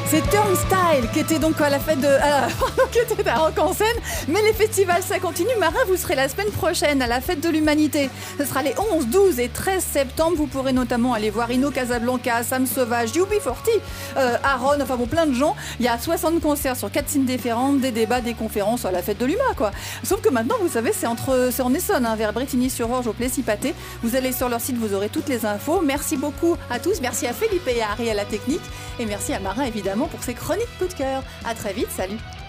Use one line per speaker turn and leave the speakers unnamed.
C'est Turnstile qui était donc à la fête de... qui était à Rock en scène. Mais les festivals, ça continue. Marin, vous serez la semaine prochaine à la fête de l'Humanité. Ce sera les 11, 12 et 13 septembre. Vous pourrez notamment aller voir Inno Casablanca, Sam Sauvage, UB40, Aaron, enfin bon, plein de gens. Il y a 60 concerts sur 4 signes différents, des débats, des conférences à la fête de l'Huma, quoi. Sauf que maintenant, vous savez, c'est en Essonne, hein, vers Bretigny-sur-Orge, au Plessis-Pâté. Vous allez sur leur site, vous aurez toutes les infos. Merci beaucoup à tous. Merci à Philippe et à Harry à la technique. Et merci à Marin, évidemment, pour ses chroniques coup de cœur. À très vite, salut.